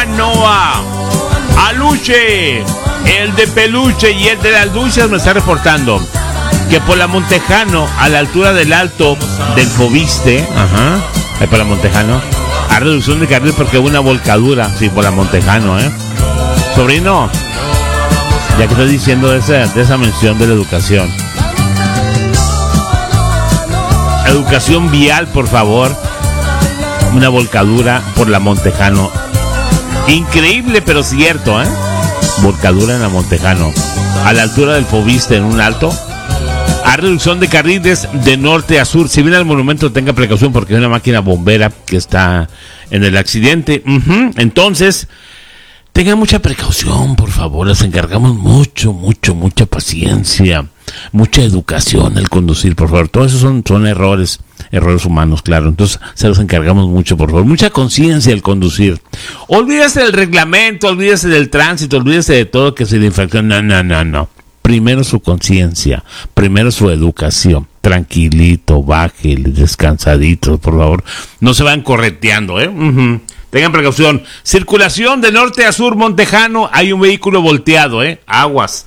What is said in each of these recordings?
Noah, Aluche, el de Peluche y el de las dulces me está reportando que por la Montejano, a la altura del Alto del Fobiste, ahí por la Montejano, a reducción de carril porque hubo una volcadura, sí, por la Montejano, sobrino, ya que estoy diciendo de esa mención de la educación. Educación vial, por favor. Una volcadura por la Montejano. Increíble, pero cierto, Volcadura en la Montejano. A la altura del Fobiste, en un alto. A reducción de carriles de norte a sur. Si viene al monumento, tenga precaución porque hay una máquina bombera que está en el accidente. Entonces, tengan mucha precaución, por favor. Les encargamos mucha paciencia, mucha educación al conducir, por favor. Todos esos son errores humanos, claro. Entonces, se los encargamos mucho, por favor. Mucha conciencia al conducir. Olvídese del reglamento, olvídese del tránsito, olvídese de todo que sea de infracción. No. Primero su conciencia, primero su educación. Tranquilito, bájele, descansadito, por favor. No se van correteando, Tengan precaución. Circulación de norte a sur, Montejano. Hay un vehículo volteado, Aguas.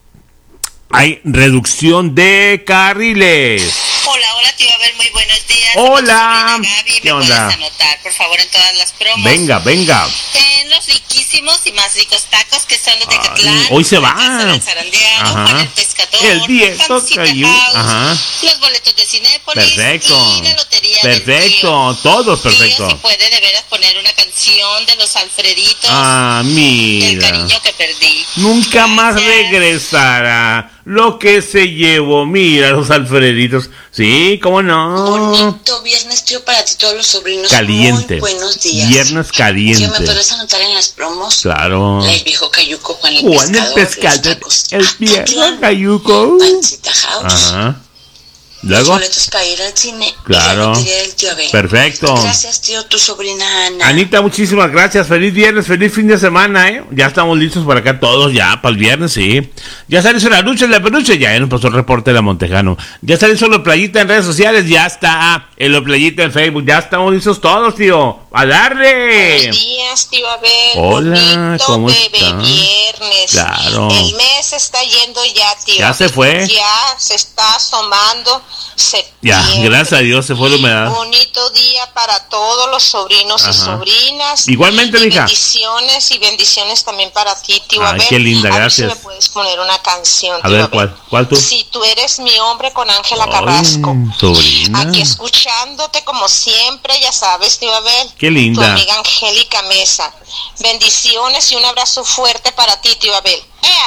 Hay reducción de carriles. Hola, tío Abel, muy buenos días. Hola. Gaby, ¿Qué onda? ¿Me puedes anotar, por favor, en todas las promos? Venga. En los riquísimos y más ricos tacos que son los de Catlán. Hoy se va. El zarandeado, Juan el pescador, el 10 Pancita House, los boletos de Cinépolis. Perfecto. Y la lotería Perfecto, todos perfecto. Tío, si puede de veras poner una canción de los Alfreditos. Mira. El cariño que perdí. Nunca más regresará lo que se llevó. Mira, los Alfreditos. Sí, cómo no. Bonito viernes, tío, para ti, todos los sobrinos. Caliente. Muy buenos días. Viernes caliente. Tío, ¿me puedes anotar en las promos? Claro. El viejo Cayuco, Juan el pescador. El viejo Cayuco. Pancita House. Luego. Los boletos para ir al cine. Claro. Y la lotería del tío Abel. Perfecto. Gracias, tío, tu sobrina Ana. Anita, muchísimas gracias. Feliz viernes, feliz fin de semana, Ya estamos listos para acá todos ya, para el viernes, sí. Ya salió la lucha en la peluche, ya nos pasó el reporte de la Montejano. Ya salió solo Playita en redes sociales, ya está. En la Playita en Facebook, ya estamos listos todos, tío. ¡A darle! Buenos días, tío Abel. Hola, bonito, ¿cómo bebé está? Viernes. Claro. El mes está yendo ya, tío. Ya se fue. Ya se está asomando septiembre. Ya, gracias a Dios se fue la humedad. Bonito día para todos los sobrinos y sobrinas. Igualmente, mija. Bendiciones también para ti, tío Abel. Qué linda, gracias. A ver si me puedes poner una canción, a tío ver, Abel. ¿cuál tú? Si tú eres mi hombre, con Ángela Carrasco. Sobrina. Aquí escuchándote como siempre, ya sabes, tío Abel. Qué linda. Tu amiga Angélica Mesa. Bendiciones y un abrazo fuerte para ti, tío Abel.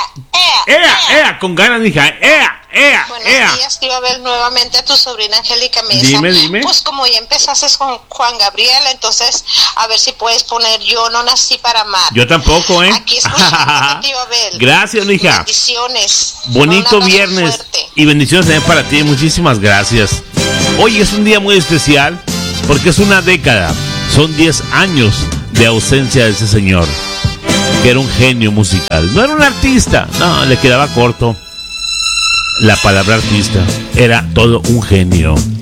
¡Ea! Con ganas, mija. ¡Ea! Buenos días, tío Abel, nuevamente a tu sobrina Angélica Mesa. Dime. Pues como ya empezaste con Juan Gabriel, entonces a ver si puedes poner Yo no nací para amar. Yo tampoco, Aquí escuchándote, tío Abel. Gracias, mija. Bendiciones. Bonito viernes. Fuerte. Y bendiciones también para ti. Muchísimas gracias. Hoy es un día muy especial porque es una década. Son 10 años de ausencia de ese señor, que era un genio musical. No era un artista, no, le quedaba corto la palabra artista. Era todo un genio.